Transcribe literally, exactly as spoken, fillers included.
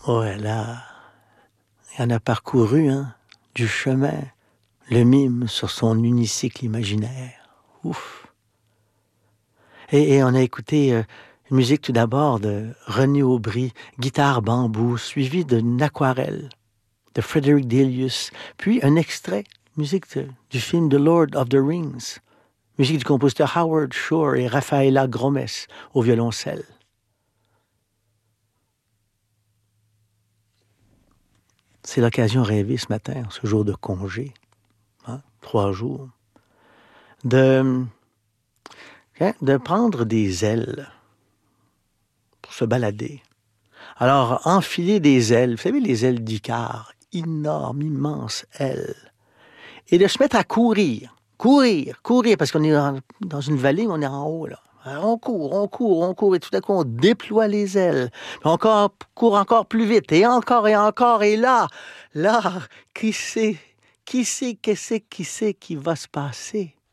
Oh, elle a, elle en a parcouru, hein, du chemin, le mime sur son unicycle imaginaire. Ouf! Et, et on a écouté euh, une musique tout d'abord de René Aubry, guitare bambou, suivie d'une aquarelle de Frederick Delius, puis un extrait, musique de- du film The Lord of the Rings, musique du compositeur Howard Shore et Rafaela Gromes au violoncelle. C'est l'occasion rêvée ce matin, ce jour de congé, hein, trois jours, de, hein, de prendre des ailes pour se balader. Alors, enfiler des ailes, vous savez, les ailes d'Icare, énormes, immenses ailes, et de se mettre à courir, courir, courir, parce qu'on est dans, dans une vallée, on est en haut, là. Alors, on court, on court, on court, et tout à coup, on déploie les ailes. Puis encore, court encore plus vite, et encore, et encore, et là, là, qui sait, qui sait, qu'est-ce qui sait qui va se passer?